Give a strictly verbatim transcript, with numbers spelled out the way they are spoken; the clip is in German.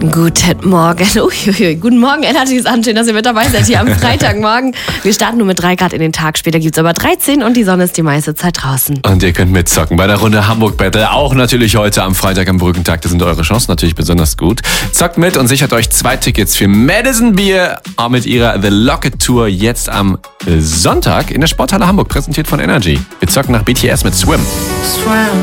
Guten Morgen. Uiuiui. Guten Morgen, Energy ist an. Schön, dass ihr mit dabei seid hier am Freitagmorgen. Wir starten nur mit drei Grad in den Tag. Später gibt es aber dreizehn und die Sonne ist die meiste Zeit draußen. Und ihr könnt mitzocken bei der Runde Hamburg Battle. Auch natürlich heute am Freitag am Brückentag. Da sind eure Chancen natürlich besonders gut. Zockt mit und sichert euch zwei Tickets für Madison Beer mit ihrer The Locket Tour jetzt am Sonntag in der Sporthalle Hamburg. Präsentiert von Energy. Wir zocken nach B T S mit Swim. Swim.